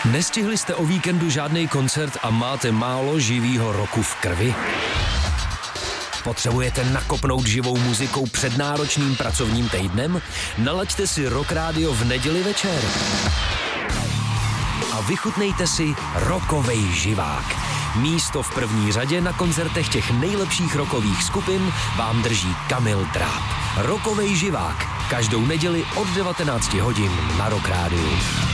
Nestihli jste o víkendu žádný koncert a máte málo živýho roku v krvi? Potřebujete nakopnout živou muzikou před náročným pracovním týdnem? Nalaďte si Rock Radio v neděli večer. A vychutnejte si rockovej živák. Místo v první řadě na koncertech těch nejlepších rockových skupin vám drží Kamil Dráp. Rockovej živák. Každou neděli od 19 hodin na Rock Radio.